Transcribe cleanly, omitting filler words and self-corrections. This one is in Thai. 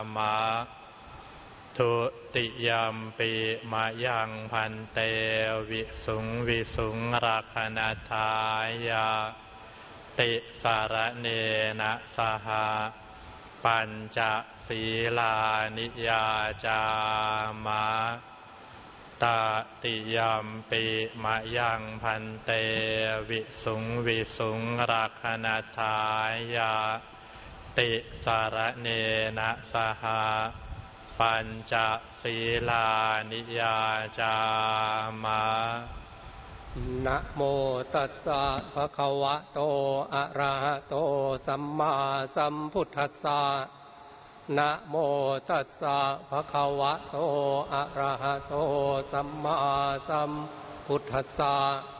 มาทุติยัมปิมะยังพันเตวิสุงวิสุงรักขณทายาติสารเนนะสหปัญจศีลานิยาจามะตติยัมปิมะยังพันเตวิสุงวิสุงรักขณทายาติสารเนนะสหปัญจศีลานิยาจามะนะโมตัสสะภะคะวะโตอะระหะโตสัมมาสัมพุทธัสสะนะโมตัสสะภะคะวะโตอะระหะโตสัมมาสัมพุทธัสสะ